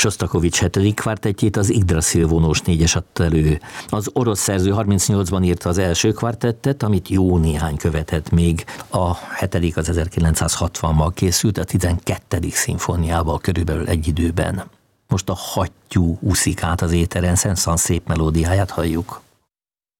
Sostakovich 7. kvártettjét az Yggdrasil vonós négyes adta elő. Az orosz szerző 38-ban írta az első kvártettet, amit jó néhány követett még. A 7. az 1960-ban készült, a 12. szimfóniával körülbelül egy időben. Most a hattyú úszik át az éteren, Saint-Saëns szép melódiáját halljuk.